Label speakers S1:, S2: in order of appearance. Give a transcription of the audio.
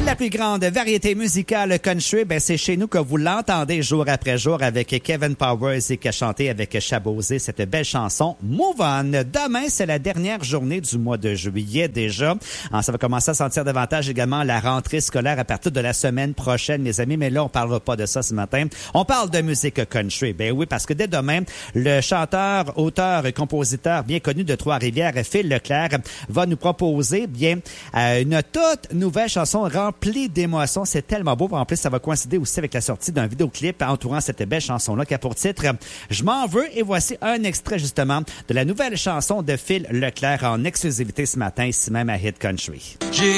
S1: La plus grande variété musicale country, c'est chez nous que vous l'entendez jour après jour avec Kevin Powers et qui a chanté avec Chabosé cette belle chanson Move On. Demain, c'est la dernière journée du mois de juillet déjà. Ça va commencer à sentir davantage également la rentrée scolaire à partir de la semaine prochaine, mes amis. Mais là, on parlera pas de ça ce matin. On parle de musique country. Ben oui, parce que dès demain, le chanteur, auteur et compositeur bien connu de Trois-Rivières, Phil Leclerc, va nous proposer une toute nouvelle chanson remplie d'émotions. C'est tellement beau. En plus, ça va coïncider aussi avec la sortie d'un vidéoclip entourant cette belle chanson-là qui a pour titre « Je m'en veux ». Et voici un extrait justement de la nouvelle chanson de Phil Leclerc en exclusivité ce matin, ici même à Hit Country.